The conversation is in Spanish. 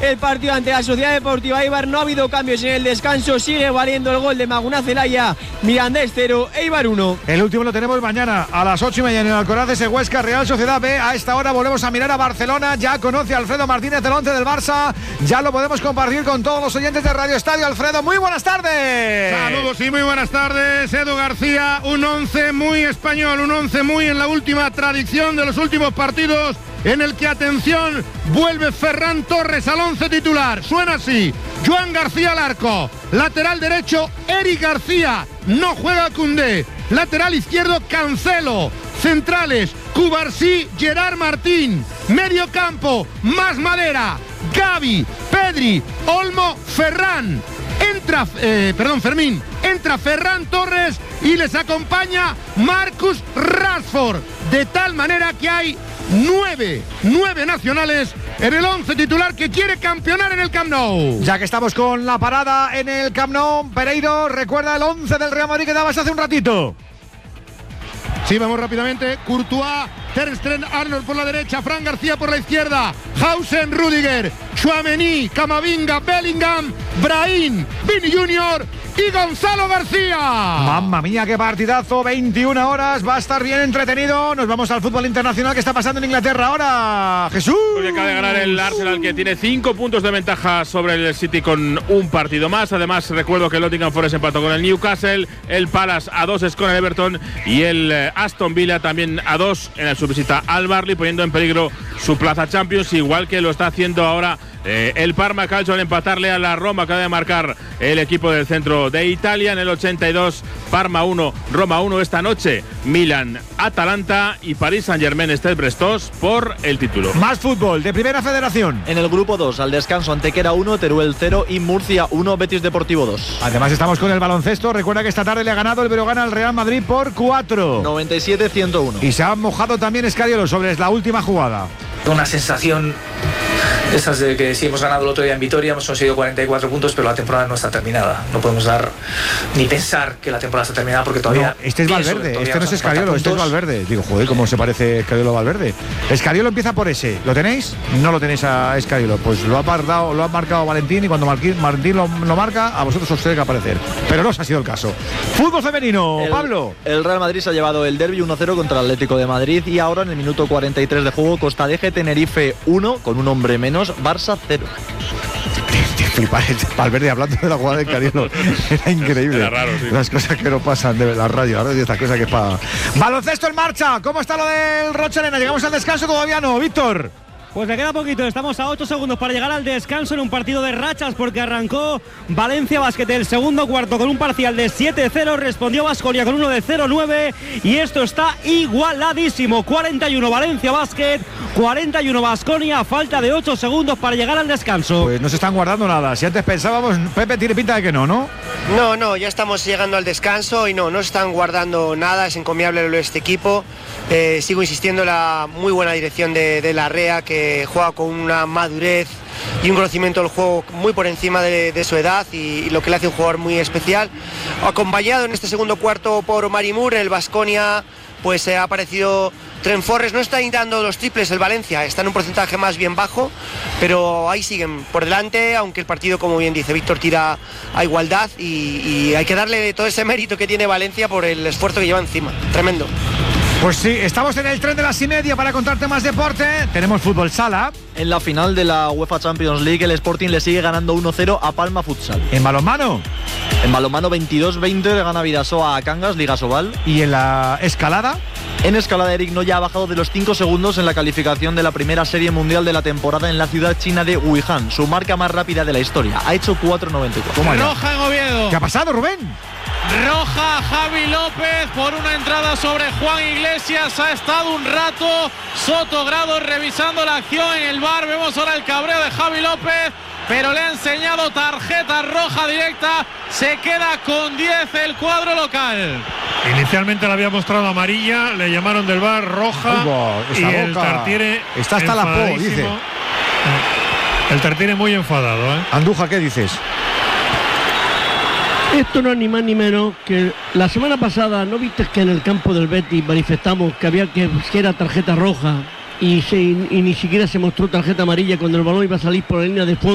el partido ante la Sociedad Deportiva Eibar. No ha habido cambios en el descanso, sigue valiendo el gol de Maguna Celaya. Mirandés 0, Eibar 1. El último lo tenemos mañana a las 8:30 en el Alcoraz, ese Huesca Real Sociedad B. A esta hora volvemos a mirar a Barcelona. Ya conoce a Alfredo Martínez el 11 del Barça, ya lo podemos compartir con todos los oyentes de Radio Estadio. Alfredo, muy buenas tardes. Saludos y muy buenas tardes. Edu García, un 11 muy español, un 11 muy en la última tradición de los últimos partidos, en el que, atención, vuelve Ferran Torres al 11 titular. Suena así: Joan García al arco, lateral derecho Eric García, no juega Koundé, lateral izquierdo Cancelo, centrales Cubarsí, Gerard Martín, medio campo Mas Madera, Gavi, Pedri, Olmo, Ferran. Fermín, entra Ferran Torres y les acompaña Marcus Rashford, de tal manera que hay nueve nacionales en el 11 titular que quiere campeonar en el Camp Nou. Ya que estamos con la parada en el Camp Nou, Pereiro, recuerda el 11 del Real Madrid que dabas hace un ratito. Sí, vamos rápidamente. Courtois, Ter Stegen, Arnold por la derecha, Fran García por la izquierda, Hausen, Rüdiger, Tchouaméni, Camavinga, Bellingham, Brahim, Vini Junior y Gonzalo García. Mamma mía, qué partidazo, 21 horas, va a estar bien entretenido. Nos vamos al fútbol internacional. ¿Qué está pasando en Inglaterra ahora, Jesús? Porque acaba de ganar el Arsenal, que tiene 5 puntos de ventaja sobre el City con un partido más. Además, recuerdo que el Nottingham Forest empató con el Newcastle, el Palace a 2 es con el Everton y el Aston Villa también a 2 en su visita al Burnley, poniendo en peligro su plaza Champions, igual que lo está haciendo ahora el Parma Calcio al empatarle a la Roma. Acaba de marcar el equipo del centro de Italia en el 82. Parma 1, Roma 1. Esta noche Milan, Atalanta y París Saint-Germain Stade Brestoz por el título. Más fútbol de Primera Federación. En el grupo 2, al descanso, Antequera 1, Teruel 0 y Murcia 1, Betis Deportivo 2. Además estamos con el baloncesto. Recuerda que esta tarde le ha ganado el Breogán al Real Madrid por 4. 97-101. Y se ha mojado también Escariolo sobre la última jugada. Una sensación, esas de que sí hemos ganado el otro día en Vitoria, hemos conseguido 44 puntos, pero la temporada no está terminada. No podemos dar ni pensar que la temporada está terminada porque todavía... No, este es Valverde, este no es Escariolo, este es Valverde. Digo, joder, ¿cómo se parece Escariolo a Valverde? Escariolo empieza por ese. ¿Lo tenéis? No lo tenéis a Escariolo. Pues lo ha marcado Valentín, y cuando Martín lo marca, a vosotros os tiene que aparecer. Pero no os ha sido el caso. Fútbol femenino, Pablo. El Real Madrid se ha llevado el derbi 1-0 contra el Atlético de Madrid y ahora en el minuto 43 de juego, Costa Deje Tenerife 1 con un hombre menos, Barça 0. Valverde hablando de la jugada de Escariolo. Era increíble. Era raro, sí. Las cosas que no pasan de la radio y estas cosas que es para... Baloncesto en marcha. ¿Cómo está lo del Rochelena? ¿Llegamos al descanso? Todavía no, Víctor. Pues le queda poquito, estamos a 8 segundos para llegar al descanso en un partido de rachas, porque arrancó Valencia Basket el segundo cuarto con un parcial de 7-0, respondió Baskonia con uno de 0-9 y esto está igualadísimo. 41 Valencia Basket, 41 Baskonia, falta de 8 segundos para llegar al descanso. Pues no se están guardando nada. Si antes pensábamos, Pepe, tiene pinta de que no. No, ya estamos llegando al descanso y no se están guardando nada, es encomiable lo de este equipo. Sigo insistiendo en la muy buena dirección de Larrea, que juega con una madurez y un conocimiento del juego muy por encima de su edad y lo que le hace un jugador muy especial. Acompañado en este segundo cuarto por Mari Moore, el Baskonia pues ha aparecido Trent Forrest. No está dando los triples el Valencia, está en un porcentaje más bien bajo, pero ahí siguen por delante, aunque el partido, como bien dice Víctor, tira a igualdad y hay que darle todo ese mérito que tiene Valencia por el esfuerzo que lleva encima. Tremendo. Pues sí, estamos en el tren de las 1:30 para contarte más deporte. Tenemos fútbol sala. En la final de la UEFA Champions League, el Sporting le sigue ganando 1-0 a Palma Futsal. ¿En balonmano? En balonmano 22-20 le gana Vidasoa a Cangas, Liga Sobal. ¿Y en la escalada? En escalada, Eric Noya ha bajado de los 5 segundos en la calificación de la primera serie mundial de la temporada en la ciudad china de Wuhan, su marca más rápida de la historia. Ha hecho 4.94. Roja en Oviedo. ¿Qué ha pasado, Rubén? Roja Javi López por una entrada sobre Juan Iglesias. Ha estado un rato Soto Grado revisando la acción en el VAR. Vemos ahora el cabreo de Javi López, pero le ha enseñado tarjeta roja directa. Se queda con 10 el cuadro local. Inicialmente le había mostrado amarilla, le llamaron del VAR roja. Y el Tartiere está hasta la po, dice. El Tartiere muy enfadado, ¿eh? Andújar, ¿qué dices? Esto no es ni más ni menos que la semana pasada, ¿no viste que en el campo del Betis manifestamos que había que era tarjeta roja y ni siquiera se mostró tarjeta amarilla cuando el balón iba a salir por la línea de fondo?